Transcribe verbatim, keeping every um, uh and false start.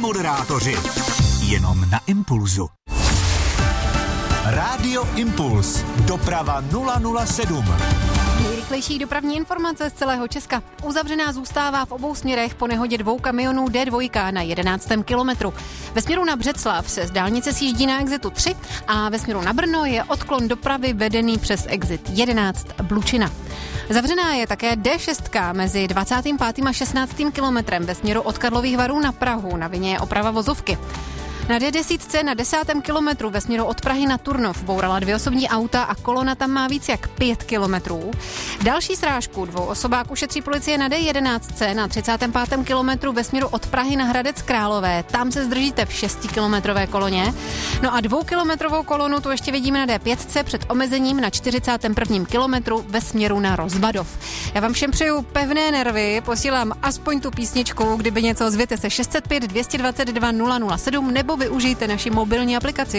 moderátoři. Jenom na Impulzu. Rádio Impuls. Doprava nula nula sedm. Nejrychlejší dopravní informace z celého Česka. Uzavřená zůstává v obou směrech po nehodě dvou kamionů D dva na jedenáctém kilometru. Ve směru na Břeclav se z dálnice sjíždí na exitu tři a ve směru na Brno je odklon dopravy vedený přes exit jedenáct Blučina. Zavřená je také D šest mezi dvacátým pátým a šestnáctým kilometrem ve směru od Karlových Varů na Prahu, na vině je oprava vozovky. Na D deset na desátém kilometru ve směru od Prahy na Turnov bourala dvě osobní auta a kolona tam má víc jak pět kilometrů. Další srážku dvou osobáků šetří policie na D jedenáct na třicátém pátém kilometru ve směru od Prahy na Hradec Králové. Tam se zdržíte v šestikilometrové koloně. No a dvoukilometrovou kolonu tu ještě vidíme na D pět před omezením na čtyřicátém prvním kilometru ve směru na Rozvadov. Já vám všem přeju pevné nervy, posílám aspoň tu písničku, kdyby něco ozvěte se šest set pět, dvě stě dvacet dva, nula nula sedm nebo využijte naši mobilní aplikaci.